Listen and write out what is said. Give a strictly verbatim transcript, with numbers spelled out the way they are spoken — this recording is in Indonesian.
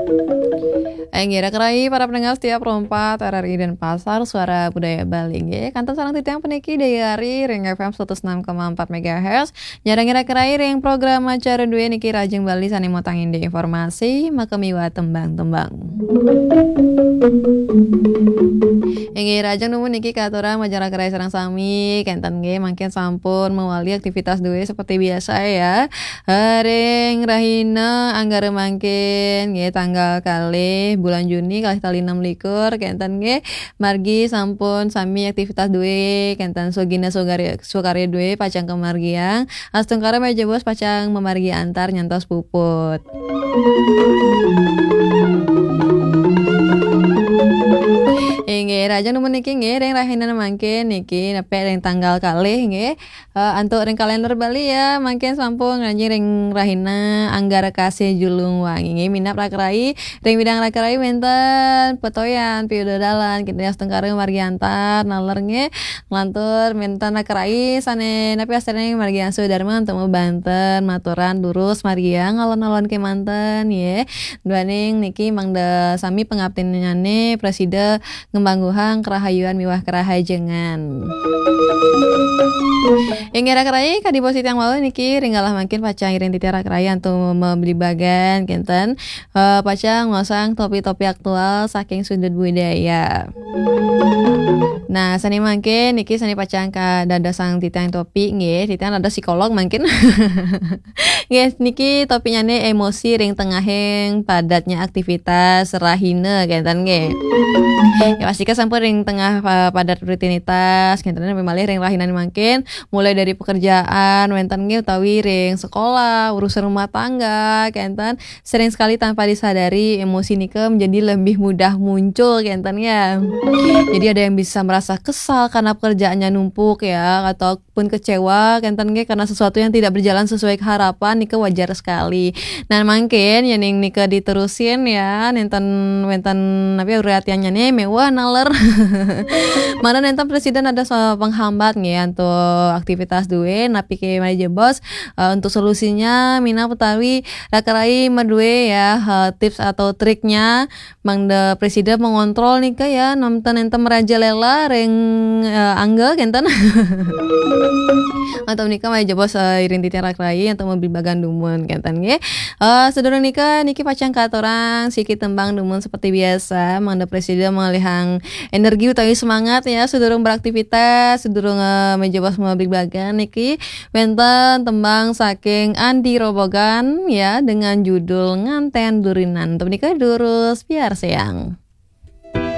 Enggera kerai para pendengar setiap rompat R R I dan Pasar Suara Budaya Bali nggih. Kantos sareng titiang peniki dayari Ring F M seratus enam koma empat megahertz. Jarang-jarang kerai ring program acara dua niki Rajeng Bali sani motangin di informasi makamiwa tembang-tembang. Inggih rajeng numun niki katurang majalah kerai sareng sami kenten nggih mangken sampun mewali aktivitas dua seperti biasa ya. Ring Rahina anggara mangken nggih tanggal kalih bulan Juni kalih tali enam likur kenten nggih margi sampun sami aktivitas dua kenten sugina sugari sukarya dua pacang kemargiang astungkara meja bos pacang memargi antar nyantos puput. Inggih rajeng numun niki nggih ring rahina mangken niki nepe ring tanggal kalih nggih uh, antuk ring kalender Bali ya mangken sampun nganjing ring rahina anggara kasih julung wangi nggih minap rakrai ring bidang rakrai wenten petoyan piudodalan kita astengkara margi antar naler nggih nglantur menten rakrai sane nepe asrene margi ansu Dharma untuk Banten maturan lurus margiang alon-alon ke manten nggih duaning niki mangda sami pengabdianane presiden ngembangguhang kerahayuan miwah kerahajengan. Inggih rakrai kadi posit yang mau niki ringgalah makin pacang iring titiara rakrai untuk membeli bagan kenten uh, pacang ngosang topi-topi aktual saking sudut budaya. Nah, sani mangkin niki sani pacang ka dadasang titiang topi nggih, titiang ada psikolog mungkin. Nggih, niki topinya ne emosi ring tengahing padatnya aktivitas rahina kenten nggih. Ya pasti sampun ring tengah uh, padat rutinitas kenten malih ring rahinan mangkin mulai dari pekerjaan wenten nggih utawi ring sekolah, urusan rumah tangga kenten sering sekali tanpa disadari emosi nika menjadi lebih mudah muncul kenten ya. Jadi ada yang bisa merasa kesal karena pekerjaannya numpuk ya ataupun kecewa kenten nggih karena sesuatu yang tidak berjalan sesuai harapan nika wajar sekali. Nah mangkin yang nika diterusin ya nenten wenten apa uratiannya nih mewah naler. Mana nenten presiden ada soal penghambat nggih untuk aktivitas dua napi ke meja bos uh, untuk solusinya mina putawi rakarai medue ya uh, tips atau triknya mangda presiden mengontrol nika ya nonton enten merajalela ring uh, angga kenten atau nikah meja bos uh, iring titiang rakarai untuk mobil bagan dumun kenten nggih uh, sedurung nikah niki pacang katorang sikit tembang dumun seperti biasa mangda presiden mengalihang energi utawi semangat ya sedurung beraktivitas sedurung uh, meja bos mobil bagan niki wenten tembang saking Andi Robogan ya dengan judul Nganten Durinan untuk nikah durus biar siang.